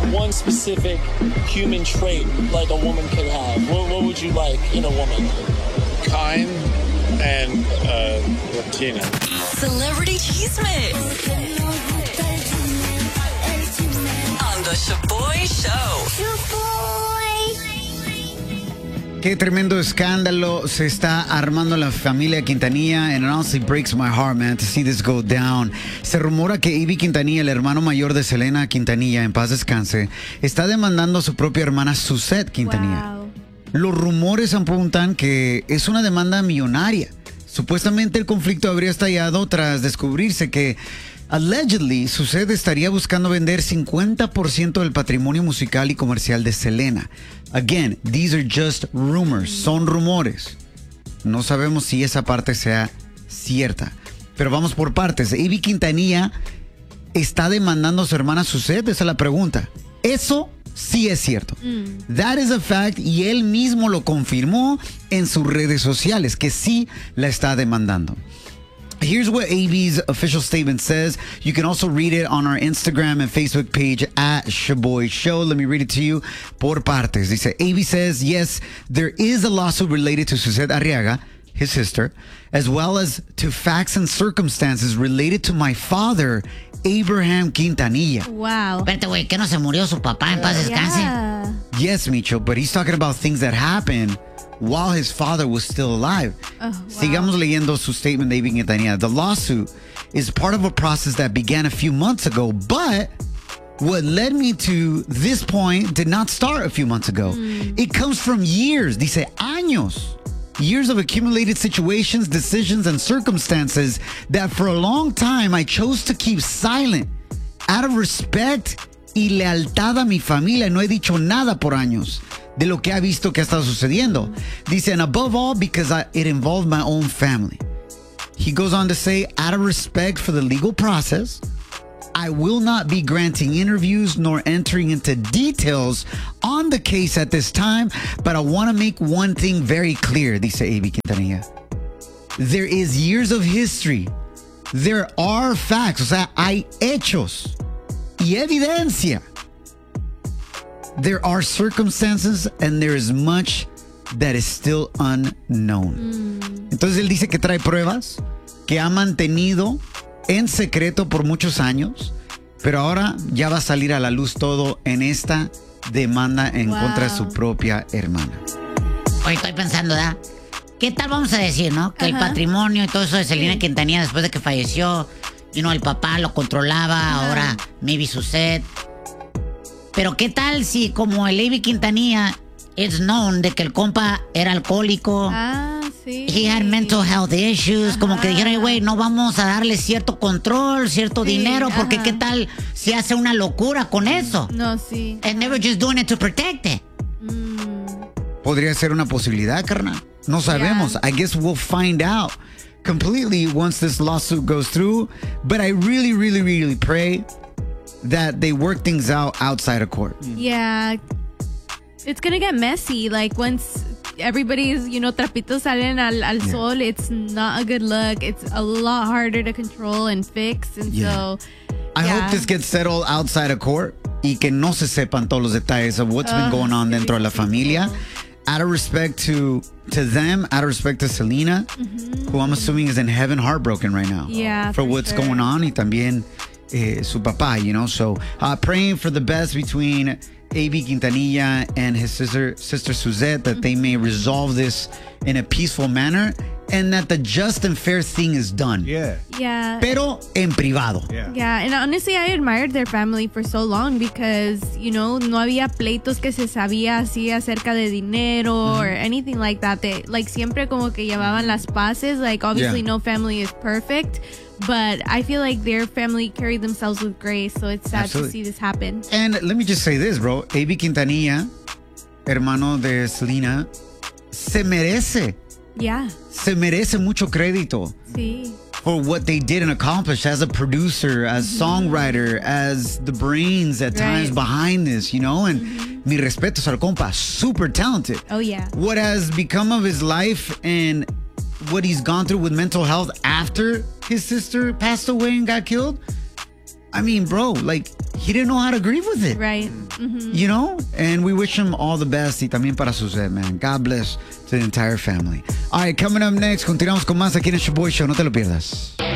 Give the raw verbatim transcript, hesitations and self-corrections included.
one specific human trait like a woman could have, what, what would you like in a woman? Kind and uh, Latina. Celebrity Cheesemate on the Shaboy Show. Qué tremendo escándalo se está armando la familia Quintanilla, and it honestly breaks my heart, man, to see this go down. Se rumora que Ivy Quintanilla, el hermano mayor de Selena Quintanilla, en paz descanse, está demandando a su propia hermana Suzette Quintanilla. Wow. Los rumores apuntan que es una demanda millonaria. Supuestamente el conflicto habría estallado tras descubrirse que allegedly Suzette estaría buscando vender cincuenta por ciento del patrimonio musical y comercial de Selena. Again, these are just rumors, son rumores. No sabemos si esa parte sea cierta. Pero vamos por partes. Ivy Quintanilla está demandando a su hermana Suzette, esa es la pregunta. Eso sí es cierto. Mm. That is a fact, y él mismo lo confirmó en sus redes sociales, que sí la está demandando. Here's what A B's official statement says. You can also read it on our Instagram and Facebook page at Shaboy Show. Let me read it to you por partes. Dice, A B says, yes, there is a lawsuit related to Suzette Arriaga, his sister, as well as to facts and circumstances related to my father, Abraham Quintanilla. Wow. Espérate, güey, ¿que no se murió su papá en paz descanse? Yeah. Yes, Micho, but he's talking about things that happened while his father was still alive. Oh, wow. Sigamos leyendo su statement de Ivy Quintanilla. The lawsuit is part of a process that began a few months ago, but what led me to this point did not start a few months ago. Mm. It comes from years, dice años. Years of accumulated situations, decisions, and circumstances that for a long time I chose to keep silent out of respect y lealtad a mi familia. No he dicho nada por años de lo que ha visto que ha estado sucediendo. Dice, and above all, because I, it involved my own family. He goes on to say, out of respect for the legal process, I will not be granting interviews nor entering into details on the case at this time, but I want to make one thing very clear, dice Ivy Quintanilla. There is years of history. There are facts. O sea, hay hechos y evidencia. There are circumstances and there is much that is still unknown. Mm. Entonces él dice que trae pruebas que ha mantenido en secreto por muchos años, pero ahora ya va a salir a la luz todo en esta demanda en wow. contra de su propia hermana. Hoy estoy pensando, ¿verdad? ¿Qué tal vamos a decir, no? Que uh-huh. el patrimonio y todo eso de Selena sí. Quintanilla después de que falleció, you know, el papá lo controlaba, uh-huh. ahora maybe Suzette. Pero ¿qué tal si como el Ivy Quintanilla it's known de que el compa era alcohólico? Ah, sí. He had mental health issues. Ajá. Como que dijeron, güey, no vamos a darle cierto control, cierto sí, dinero, porque ajá. ¿qué tal si hace una locura con eso? No, sí. And they were just doing it to protect it. Mm. Podría ser una posibilidad, carnal. No sabemos. Yeah. I guess we'll find out completely once this lawsuit goes through. But I really, really, really pray that they work things out outside of court. Yeah. It's gonna get messy. Like, once everybody's, you know, trapitos salen al, al yeah. sol, it's not a good look. It's a lot harder to control and fix. And yeah. so, I yeah. hope this gets settled outside of court y que no se sepan todos los detalles of what's uh, been going on dentro de la familia. Out of respect to to them, out of respect to Selena, mm-hmm. who I'm assuming is in heaven heartbroken right now. Yeah, for, for what's sure. going on. Y también eh, su papá, you know. So, uh, praying for the best between A B Quintanilla and his sister, sister Suzette, that mm-hmm. they may resolve this in a peaceful manner and that the just and fair thing is done. Yeah. Yeah. Pero en privado. Yeah. Yeah. And honestly, I admired their family for so long because, you know, no había pleitos que se sabía así acerca de dinero mm-hmm. or anything like that. They, like, siempre como que llevaban las paces. Like, obviously, yeah. no family is perfect. But I feel like their family carried themselves with grace, so it's sad Absolutely. to see this happen. And let me just say this, bro. A B Quintanilla, hermano de Selena, se merece. Yeah. Se merece mucho crédito. Sí. For what they did and accomplished as a producer, as mm-hmm. songwriter, as the brains at right. times behind this, you know? And mm-hmm. mi respetos al compa, super talented. Oh, yeah. What has become of his life and what he's gone through with mental health after his sister passed away and got killed, I mean, bro, like, he didn't know how to grieve with it. Right. You know? And we wish him all the best. Y también para Suzette, man. God bless to the entire family. All right, coming up next, continuamos con más aquí en el Shaboy Show. No te lo pierdas.